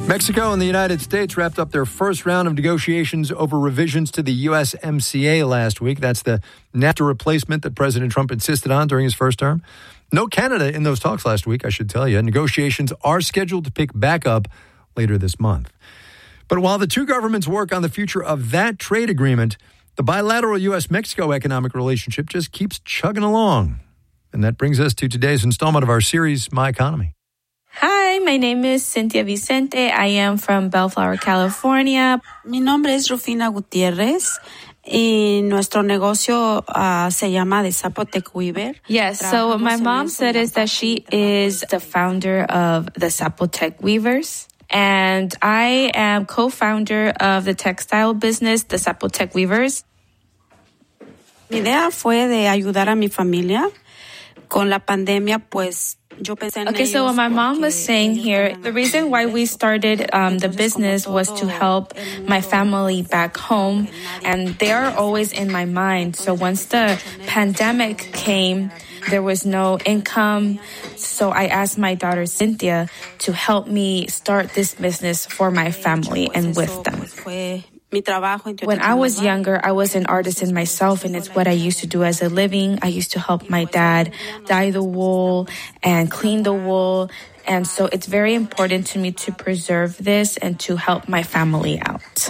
Mexico and the United States wrapped up their first round of negotiations over revisions to the USMCA last week. That's the NAFTA replacement that President Trump insisted on during his first term. No Canada in those talks last week, I should tell you. Negotiations are scheduled to pick back up later this month. But while the two governments work on the future of that trade agreement, the bilateral U.S.-Mexico economic relationship just keeps chugging along. And that brings us to today's installment of our series, My Economy. Hi, my name is Cynthia Vicente. I am from Bellflower, California. Mi nombre es Rufina Gutiérrez. Y nuestro negocio se llama The Zapotec Weaver. Yes, so what my mom said is that she is the founder of the Zapotec Weavers. And I am co-founder of the textile business, the Zapotec Weavers. Mi idea fue de ayudar a mi familia. Con la pandemia, pues, Okay, so what my mom was saying here, the reason why we started the business was to help my family back home, and they are always in my mind. So once the pandemic came, there was no income, so I asked my daughter Cynthia to help me start this business for my family and with them. When I was younger, I was an artisan myself, and it's what I used to do as a living. I used to help my dad dye the wool and clean the wool. And so it's very important to me to preserve this and to help my family out.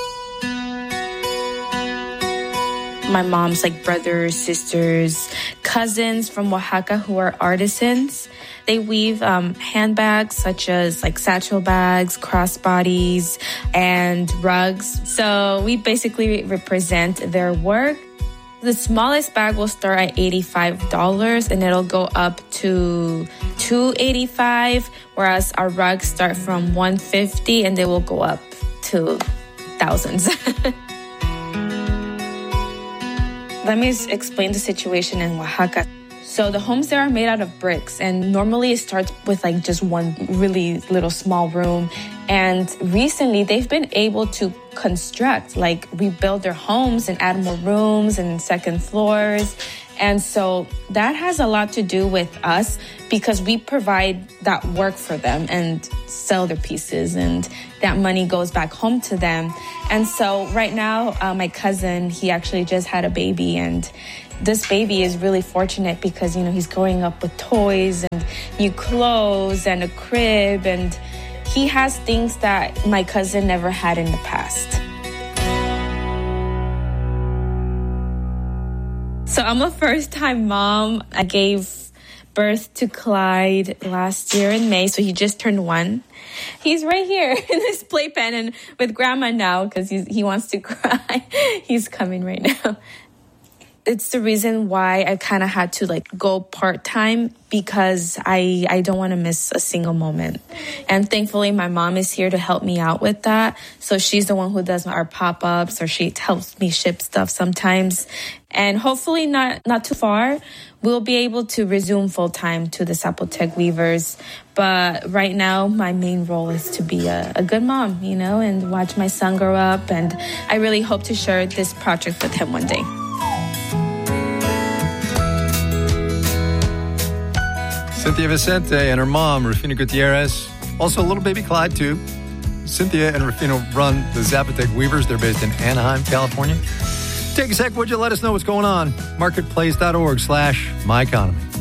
My mom's brothers, sisters, cousins from Oaxaca who are artisans. They weave handbags such as satchel bags, crossbodies, and rugs. So we basically represent their work. The smallest bag will start at $85 and it'll go up to $285, whereas our rugs start from $150 and they will go up to thousands. Let me explain the situation in Oaxaca. So the homes there are made out of bricks, and normally it starts with just one really little small room. And recently they've been able to construct, rebuild their homes and add more rooms and second floors. And so that has a lot to do with us because we provide that work for them and sell their pieces, and that money goes back home to them. And so right now, my cousin, he actually just had a baby, and this baby is really fortunate because, he's growing up with toys and new clothes and a crib, and he has things that my cousin never had in the past. So I'm a first-time mom. I gave birth to Clyde last year in May, so he just turned 1. He's right here in his playpen and with grandma now because he wants to cry. He's coming right now. It's the reason why I kind of had to go part-time because I don't want to miss a single moment. And thankfully, my mom is here to help me out with that. So she's the one who does our pop-ups, or she helps me ship stuff sometimes. And hopefully not too far, we'll be able to resume full-time to the Zapotec Weavers. But right now, my main role is to be a good mom, and watch my son grow up. And I really hope to share this project with him one day. Cynthia Vicente and her mom, Rufina Gutierrez. Also, little baby Clyde, too. Cynthia and Rufina run the Zapotec Weavers. They're based in Anaheim, California. Take a sec, would you let us know what's going on? Marketplace.org/myeconomy.